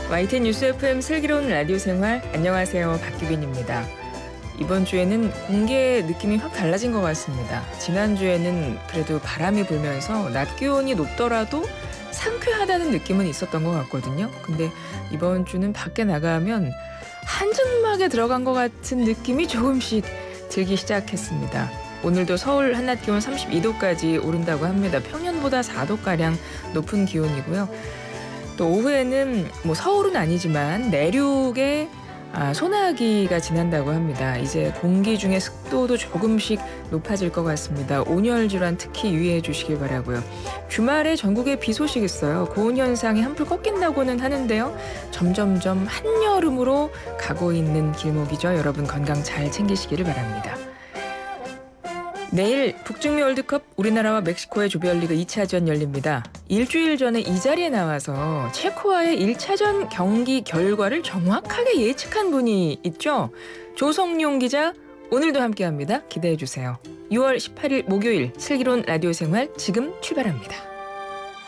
YTN 뉴스 FM 슬기로운 라디오 생활, 안녕하세요. 박규빈입니다. 이번 주에는 공기의 느낌이 확 달라진 것 같습니다. 지난주에는 그래도 바람이 불면서 낮 기온이 높더라도 상쾌하다는 느낌은 있었던 것 같거든요. 근데 이번 주는 밖에 나가면 한증막에 들어간 것 같은 느낌이 조금씩 들기 시작했습니다. 오늘도 서울 한낮 기온 32도까지 오른다고 합니다. 평년보다 4도가량 높은 기온이고요. 또 오후에는 서울은 아니지만 내륙에 소나기가 지난다고 합니다. 이제 공기 중에 습도도 조금씩 높아질 것 같습니다. 온열 질환 특히 유의해 주시길 바라고요. 주말에 전국에 비 소식 있어요. 고온 현상이 한풀 꺾인다고는 하는데요. 점점점 한여름으로 가고 있는 길목이죠. 여러분 건강 잘 챙기시기를 바랍니다. 내일 북중미 월드컵 우리나라와 멕시코의 조별리그 2차전 열립니다. 일주일 전에 이 자리에 나와서 체코와의 1차전 경기 결과를 정확하게 예측한 분이 있죠. 조성용 기자, 오늘도 함께합니다. 기대해 주세요. 6월 18일 목요일 슬기로운 라디오 생활 지금 출발합니다.